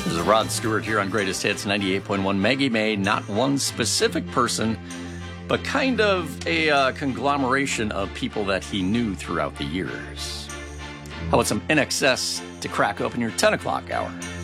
This is Rod Stewart here on Greatest Hits 98.1. Maggie May, not one specific person, but kind of a conglomeration of people that he knew throughout the years. How about some NXS to crack open your 10 o'clock hour?